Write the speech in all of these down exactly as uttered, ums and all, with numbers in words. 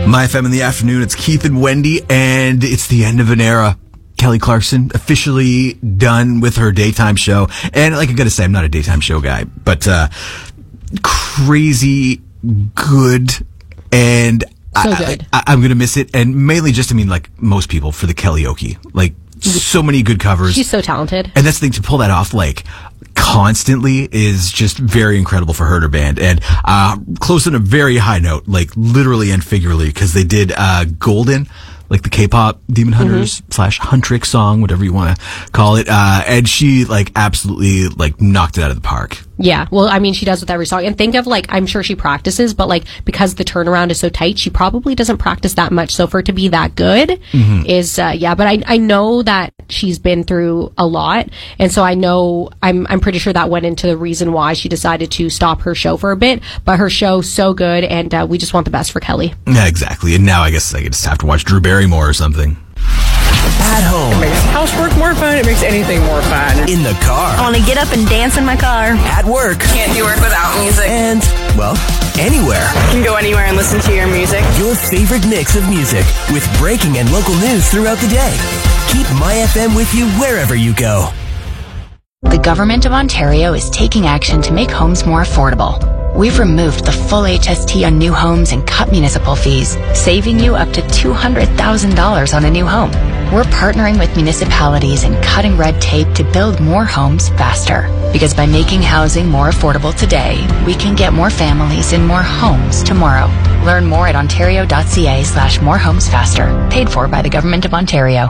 My F M in the afternoon, it's Keith and Wendy, and it's the end of an era. Kelly Clarkson officially done with her daytime show. And like I gotta say, I'm not a daytime show guy, but uh, crazy good. And so I, good. I, I'm gonna miss it. And mainly just, I mean, like most people, for the karaoke. Like, so many good covers. She's so talented. And that's the thing, to pull that off, like, constantly is just very incredible for her and her band. And uh, close on a very high note, like literally and figuratively, because they did uh, Golden, like the K-pop Demon Hunters mm-hmm. slash Huntrix song, whatever you want to call it. Uh, and she like absolutely like knocked it out of the park. Yeah, well, I mean, she does with every song. And think of, like, I'm sure she practices, but, like, because the turnaround is so tight, she probably doesn't practice that much. So for it to be that good mm-hmm. is, uh, yeah, but I I know that she's been through a lot. And so I know, I'm I'm pretty sure that went into the reason why she decided to stop her show for a bit. But her show's so good, and uh, we just want the best for Kelly. Yeah, exactly. And now I guess I just have to watch Drew Barrymore or something. At home. It makes housework more fun. It makes anything more fun. In the car. I want to get up and dance in my car. At work. Can't do work without music. And, well, anywhere. You can go anywhere and listen to your music. Your favorite mix of music with breaking and local news throughout the day. Keep My F M with you wherever you go. The Government of Ontario is taking action to make homes more affordable. We've removed the full H S T on new homes and cut municipal fees, saving you up to two hundred thousand dollars on a new home. We're partnering with municipalities and cutting red tape to build more homes faster. Because by making housing more affordable today, we can get more families in more homes tomorrow. Learn more at ontario.ca slash more homes faster. Paid for by the Government of Ontario.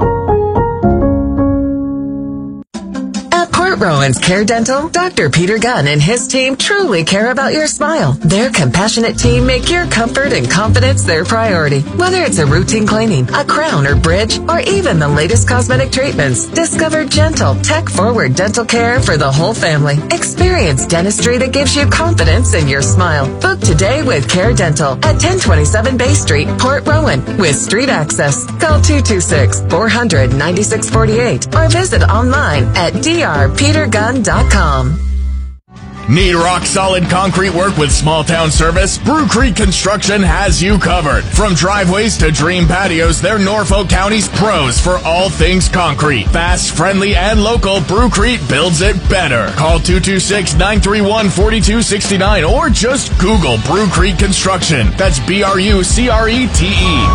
Port Rowan's Care Dental, Doctor Peter Gunn and his team truly care about your smile. Their compassionate team make your comfort and confidence their priority. Whether it's a routine cleaning, a crown or bridge, or even the latest cosmetic treatments, discover gentle, tech-forward dental care for the whole family. Experience dentistry that gives you confidence in your smile. Book today with Care Dental at ten twenty-seven Bay Street, Port Rowan, with street access. Call two two six, four hundred, ninety-six forty-eight or visit online at d r peter gunn dot com. Need rock-solid concrete work with small-town service? Brew Creek Construction has you covered. From driveways to dream patios, they're Norfolk County's pros for all things concrete. Fast, friendly, and local, Brew Creek builds it better. Call two two six, nine three one, four two six nine or just Google Brew Creek Construction. That's B R U C R E T E.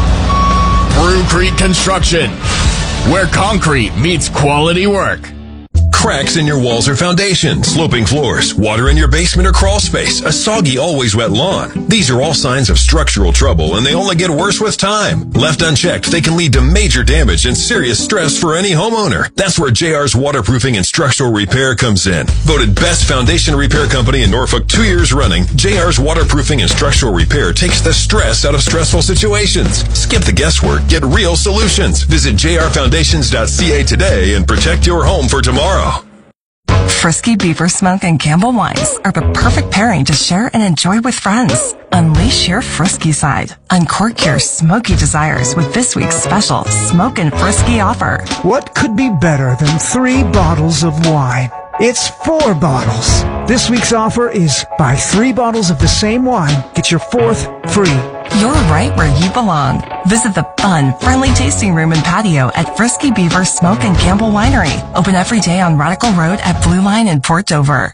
Brew Creek Construction, where concrete meets quality work. Cracks in your walls or foundation, sloping floors, water in your basement or crawl space, a soggy, always wet lawn. These are all signs of structural trouble, and they only get worse with time. Left unchecked, they can lead to major damage and serious stress for any homeowner. That's where J R's Waterproofing and Structural Repair comes in. Voted best foundation repair company in Norfolk two years running, J R's Waterproofing and Structural Repair takes the stress out of stressful situations. Skip the guesswork, get real solutions. Visit j r foundations dot c a today and protect your home for tomorrow. Frisky Beaver Smoke and Campbell Wines are the perfect pairing to share and enjoy with friends. Unleash your frisky side. Uncork your smoky desires with this week's special Smoke and Frisky offer. What could be better than three bottles of wine? It's four bottles. This week's offer is buy three bottles of the same wine, get your fourth free. You're right where you belong. Visit the fun, friendly tasting room and patio at Frisky Beaver Smoke and Campbell Winery. Open every day on Radical Road at Blue Line in Port Dover.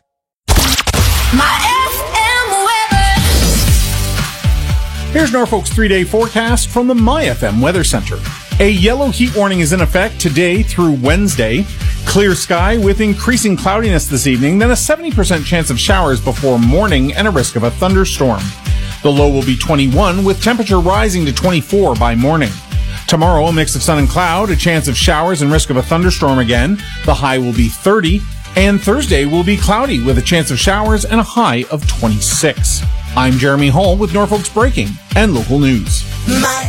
My F M weather. Here's Norfolk's three-day forecast from the My F M Weather Center. A yellow heat warning is in effect today through Wednesday. Clear sky with increasing cloudiness this evening, then a seventy percent chance of showers before morning and a risk of a thunderstorm. The low will be twenty-one, with temperature rising to twenty-four by morning. Tomorrow, a mix of sun and cloud, a chance of showers and risk of a thunderstorm again. The high will be thirty, and Thursday will be cloudy with a chance of showers and a high of twenty-six. I'm Jeremy Hall with Norfolk's Breaking and Local News. My